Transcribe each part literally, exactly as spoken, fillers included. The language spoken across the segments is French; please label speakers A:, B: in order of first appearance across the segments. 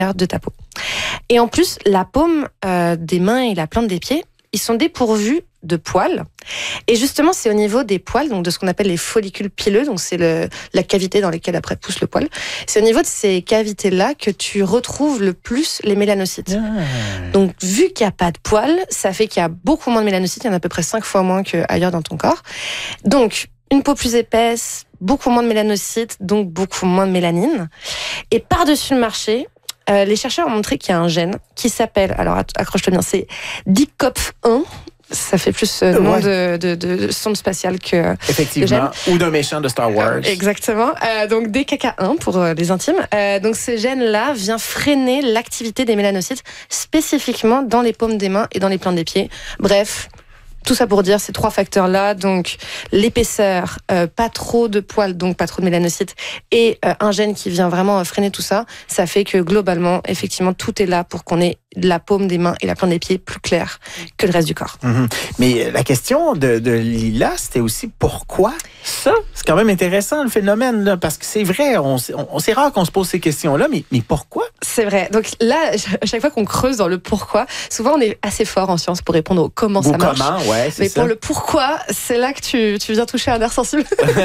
A: de ta peau. Et en plus, la paume euh, des mains et la plante des pieds, ils sont dépourvus de poils. Et justement, c'est au niveau des poils, donc de ce qu'on appelle les follicules pileux, donc c'est le, la cavité dans laquelle après pousse le poil. C'est au niveau de ces cavités-là que tu retrouves le plus les mélanocytes. Ah. Donc, vu qu'il n'y a pas de poils, ça fait qu'il y a beaucoup moins de mélanocytes, il y en a à peu près cinq fois moins qu'ailleurs dans ton corps. Donc, une peau plus épaisse, beaucoup moins de mélanocytes, donc beaucoup moins de mélanine. Et par-dessus le marché, euh, les chercheurs ont montré qu'il y a un gène qui s'appelle, alors accroche-toi bien, c'est D C O P un. Ça fait plus euh, nom ouais. de, de, de sonde spatiale que
B: effectivement, ou d'un méchant de Star Wars.
A: Euh, exactement. Euh, donc D K K un pour euh, les intimes. Euh, donc ce gène-là vient freiner l'activité des mélanocytes spécifiquement dans les paumes des mains et dans les plantes des pieds. Bref. Tout ça pour dire ces trois facteurs-là, donc l'épaisseur, euh, pas trop de poils, donc pas trop de mélanocytes, et euh, un gène qui vient vraiment freiner tout ça, ça fait que globalement, effectivement, tout est là pour qu'on ait la paume des mains et la plante des pieds plus claire que le reste du corps.
B: Mm-hmm. Mais la question de, de Lila, c'était aussi pourquoi ça? C'est quand même intéressant le phénomène, là, parce que c'est vrai, on, on, c'est rare qu'on se pose ces questions-là, mais, mais pourquoi?
A: C'est vrai. Donc là, à chaque fois qu'on creuse dans le pourquoi, souvent on est assez fort en science pour répondre au comment
B: Ou
A: ça marche.
B: Comment, ouais, c'est
A: mais
B: ça.
A: pour le pourquoi, c'est là que tu, tu viens toucher un nerf sensible.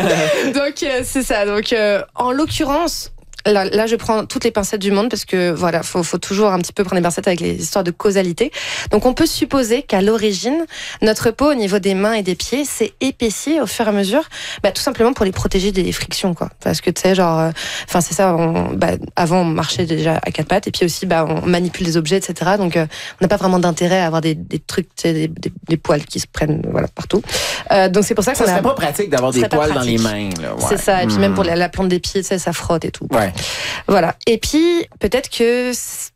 A: Donc euh, c'est ça. Donc euh, en l'occurrence, Là, là, je prends toutes les pincettes du monde parce que voilà, faut, faut toujours un petit peu prendre les pincettes avec les histoires de causalité. Donc, on peut supposer qu'à l'origine, notre peau au niveau des mains et des pieds s'est épaissie au fur et à mesure, bah, tout simplement pour les protéger des frictions, quoi. Parce que tu sais, genre, enfin, euh, c'est ça. On, bah, avant, on marchait déjà à quatre pattes et puis aussi, bah, on manipule des objets, et cetera. Donc, euh, on n'a pas vraiment d'intérêt à avoir des, des trucs, tu sais, des, des, des poils qui se prennent, voilà, partout. Euh, donc, c'est pour ça que
B: ça
A: ça
B: serait a... pas pratique d'avoir des poils dans les mains. Là, ouais.
A: C'est ça. Et puis
B: mmh.
A: même pour la, la plante des pieds, tu sais, ça frotte et tout.
B: Ouais.
A: Voilà. Et puis, peut-être que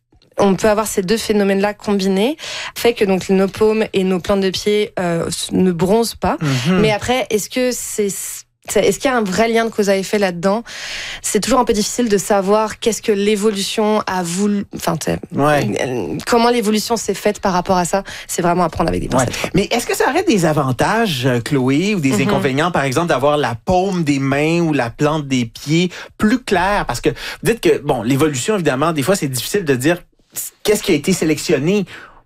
A: on peut avoir ces deux phénomènes-là combinés, fait que donc nos paumes et nos plantes de pieds euh, ne bronzent pas. Mm-hmm. Mais après, est-ce que c'est Est-ce qu'il y a un vrai lien de cause à effet là-dedans? C'est toujours un peu difficile de savoir qu'est-ce que l'évolution a voulu... Enfin, ouais. Comment l'évolution s'est faite par rapport à ça. C'est vraiment à prendre avec des pincettes.
B: Ouais. Mais est-ce que ça aurait des avantages, Chloé, ou des mm-hmm. inconvénients, par exemple, d'avoir la paume des mains ou la plante des pieds plus claire? Parce que vous dites que, bon, l'évolution, évidemment, des fois, c'est difficile de dire qu'est-ce qui a été sélectionné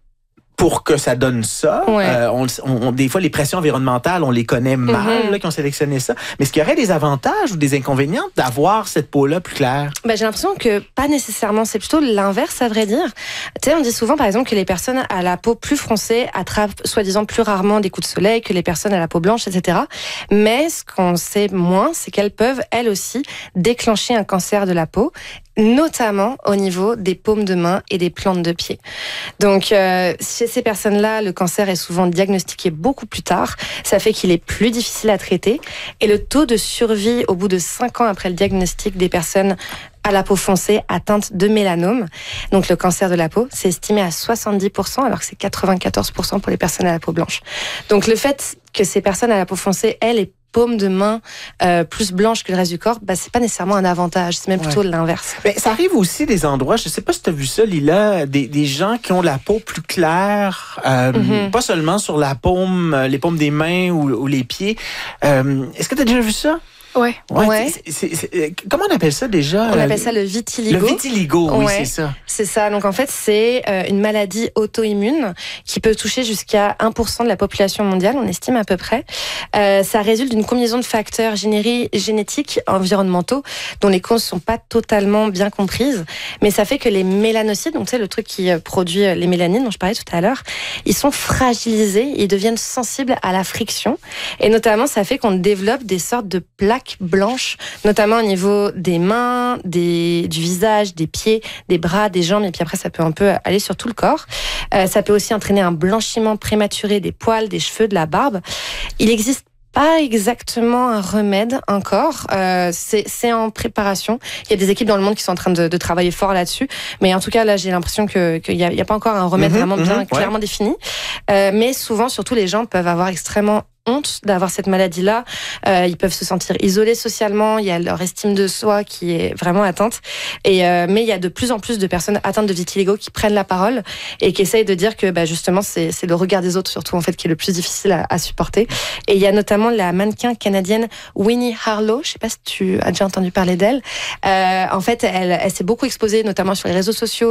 B: pour que ça donne ça.
A: Ouais.
B: Euh, on, on, des fois, les pressions environnementales, on les connaît mal, mm-hmm. là, qui ont sélectionné ça. Mais est-ce qu'il y aurait des avantages ou des inconvénients d'avoir cette peau-là plus claire?
A: Ben, j'ai l'impression que pas nécessairement. C'est plutôt l'inverse, à vrai dire. Tu sais, on dit souvent, par exemple, que les personnes à la peau plus foncée attrapent, soi-disant, plus rarement des coups de soleil que les personnes à la peau blanche, et cetera. Mais ce qu'on sait moins, c'est qu'elles peuvent, elles aussi, déclencher un cancer de la peau, notamment au niveau des paumes de main et des plantes de pied. Donc, euh, chez ces personnes-là, le cancer est souvent diagnostiqué beaucoup plus tard. Ça fait qu'il est plus difficile à traiter. Et le taux de survie au bout de cinq ans après le diagnostic des personnes à la peau foncée atteinte de mélanome, donc le cancer de la peau, c'est estimé à soixante-dix pour cent, alors que c'est quatre-vingt-quatorze pour cent pour les personnes à la peau blanche. Donc, le fait que ces personnes à la peau foncée, elles, aient paume de main euh, plus blanche que le reste du corps, bah, c'est pas nécessairement un avantage, c'est même plutôt ouais. l'inverse.
B: Mais ça arrive aussi des endroits, je sais pas si tu as vu ça, Lila, des, des gens qui ont la peau plus claire, euh, mm-hmm. pas seulement sur la paume, les paumes des mains ou, ou les pieds. Euh, est-ce que tu as déjà vu ça?
A: Ouais.
B: ouais,
A: ouais.
B: C'est, c'est, c'est, comment on appelle ça déjà?
A: On appelle ça le vitiligo.
B: Le vitiligo, oui,
A: ouais,
B: c'est ça.
A: C'est ça. Donc en fait, c'est euh, une maladie auto-immune qui peut toucher jusqu'à un pour cent de la population mondiale, on estime à peu près. Euh, ça résulte d'une combinaison de facteurs généri- génétiques, environnementaux, dont les causes sont pas totalement bien comprises. Mais ça fait que les mélanocytes, donc tu sais, le truc qui produit les mélanines dont je parlais tout à l'heure, ils sont fragilisés, ils deviennent sensibles à la friction. Et notamment, ça fait qu'on développe des sortes de plaques blanches, notamment au niveau des mains, des, du visage, des pieds, des bras, des jambes, et puis après ça peut un peu aller sur tout le corps. Euh, ça peut aussi entraîner un blanchiment prématuré des poils, des cheveux, de la barbe. Il existe pas exactement un remède encore, euh, c'est, c'est en préparation. Il y a des équipes dans le monde qui sont en train de, de travailler fort là-dessus, mais en tout cas là j'ai l'impression que qu'il y a, il y a pas encore un remède mmh, vraiment bien mmh, clairement ouais. défini. Euh, mais souvent, surtout les gens peuvent avoir extrêmement honte d'avoir cette maladie-là. Euh, ils peuvent se sentir isolés socialement. Il y a leur estime de soi qui est vraiment atteinte. Et euh, mais il y a de plus en plus de personnes atteintes de vitiligo qui prennent la parole et qui essayent de dire que bah, justement c'est, c'est le regard des autres surtout en fait qui est le plus difficile à, à supporter. Et il y a notamment la mannequin canadienne Winnie Harlow. Je sais pas si tu as déjà entendu parler d'elle. Euh, en fait, elle, elle s'est beaucoup exposée notamment sur les réseaux sociaux.